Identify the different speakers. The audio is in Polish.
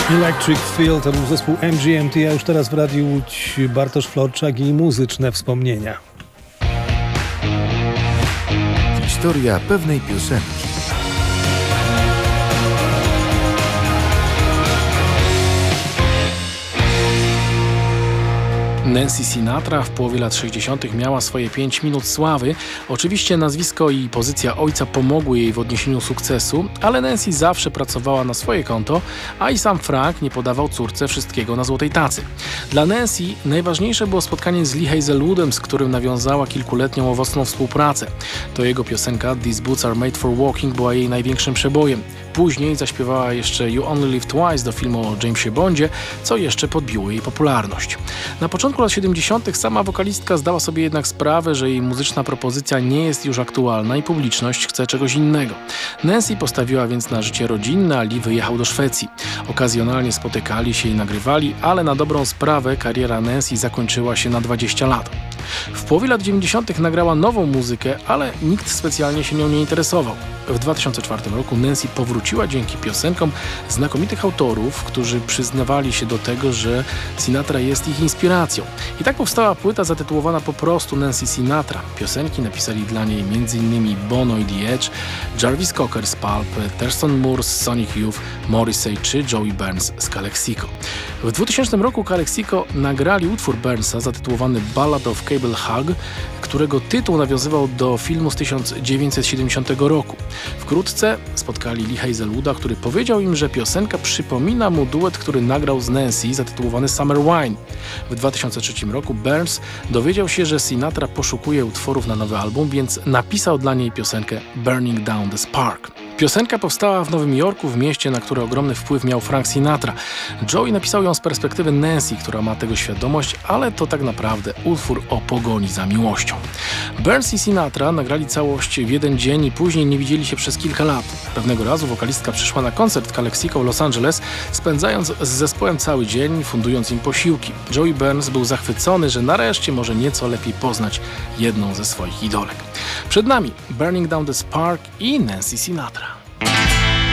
Speaker 1: Electric Feel to był zespół MGMT, a już teraz w Radiu Łódź Bartosz Florczak i muzyczne wspomnienia.
Speaker 2: Historia pewnej piosenki.
Speaker 3: Nancy Sinatra w połowie lat 60. miała swoje 5 minut sławy. Oczywiście nazwisko i pozycja ojca pomogły jej w odniesieniu sukcesu, ale Nancy zawsze pracowała na swoje konto, a i sam Frank nie podawał córce wszystkiego na złotej tacy. Dla Nancy najważniejsze było spotkanie z Lee Hazelwoodem, z którym nawiązała kilkuletnią owocną współpracę. To jego piosenka These Boots Are Made for Walking była jej największym przebojem. Później zaśpiewała jeszcze You Only Live Twice do filmu o Jamesie Bondzie, co jeszcze podbiło jej popularność. Na początku lat 70. sama wokalistka zdała sobie jednak sprawę, że jej muzyczna propozycja nie jest już aktualna i publiczność chce czegoś innego. Nancy postawiła więc na życie rodzinne, a Lee wyjechał do Szwecji. Okazjonalnie spotykali się i nagrywali, ale na dobrą sprawę kariera Nancy zakończyła się na 20 lat. W połowie lat 90. nagrała nową muzykę, ale nikt specjalnie się nią nie interesował. W 2004 roku Nancy powróciła dzięki piosenkom znakomitych autorów, którzy przyznawali się do tego, że Sinatra jest ich inspiracją. I tak powstała płyta zatytułowana po prostu Nancy Sinatra. Piosenki napisali dla niej m.in. Bono i The Edge, Jarvis Cocker z Pulp, Thurston Moore z Sonic Youth, Morrissey czy Joey Burns z Calexico. W 2000 roku Calexico nagrali utwór Burnsa zatytułowany Ballad of Cable Hug, którego tytuł nawiązywał do filmu z 1970 roku. Wkrótce spotkali Lee Hazelwooda, który powiedział im, że piosenka przypomina mu duet, który nagrał z Nancy zatytułowany Summer Wine. W 2003 roku Burns dowiedział się, że Sinatra poszukuje utworów na nowy album, więc napisał dla niej piosenkę Burning Down the Spark. Piosenka powstała w Nowym Jorku, w mieście, na które ogromny wpływ miał Frank Sinatra. Joey napisał ją z perspektywy Nancy, która ma tego świadomość, ale to tak naprawdę utwór o pogoni za miłością. Burns i Sinatra nagrali całość w jeden dzień i później nie widzieli się przez kilka lat. Pewnego razu wokalistka przyszła na koncert w Calexico w Los Angeles, spędzając z zespołem cały dzień, fundując im posiłki. Joey Burns był zachwycony, że nareszcie może nieco lepiej poznać jedną ze swoich idolek. Przed nami Burning Down the Spark i Nancy Sinatra.